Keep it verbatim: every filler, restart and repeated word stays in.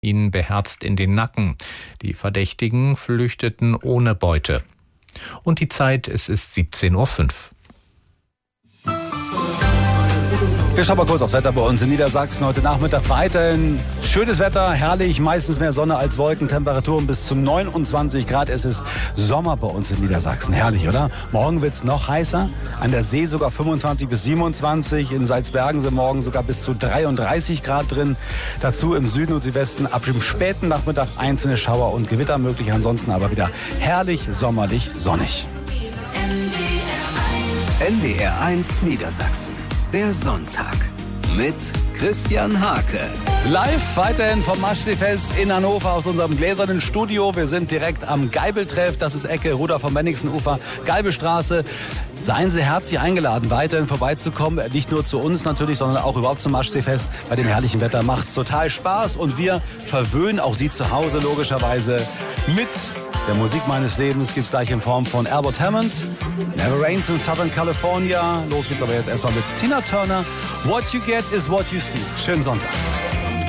ihnen beherzt in den Nacken. Die Verdächtigen flüchteten ohne Beute. Und die Zeit, es ist siebzehn Uhr fünf. Wir schauen mal kurz aufs Wetter bei uns in Niedersachsen. Heute Nachmittag weiterhin schönes Wetter, herrlich, meistens mehr Sonne als Wolken, Temperaturen bis zu neunundzwanzig Grad. Es ist Sommer bei uns in Niedersachsen. Herrlich, oder? Morgen wird es noch heißer, an der See sogar fünfundzwanzig bis siebenundzwanzig, in Salzbergen sind morgen sogar bis zu dreiunddreißig Grad drin. Dazu im Süden und Südwesten ab dem späten Nachmittag einzelne Schauer und Gewitter möglich, ansonsten aber wieder herrlich, sommerlich, sonnig. N D R eins Niedersachsen. Der Sonntag mit Christian Hake. Live weiterhin vom Maschseefest in Hannover aus unserem gläsernen Studio. Wir sind direkt am Geibeltreff. Das ist Ecke Rudolf vom Bennigsen-Ufer, Geibelstraße. Seien Sie herzlich eingeladen, weiterhin vorbeizukommen. Nicht nur zu uns natürlich, sondern auch überhaupt zum Maschseefest. Bei dem herrlichen Wetter macht es total Spaß. Und wir verwöhnen auch Sie zu Hause logischerweise mit der Musik meines Lebens. Gibt es gleich in Form von Albert Hammond. Never Rains in Southern California. Los geht's aber jetzt erstmal mit Tina Turner. What you get is what you see. Schönen Sonntag.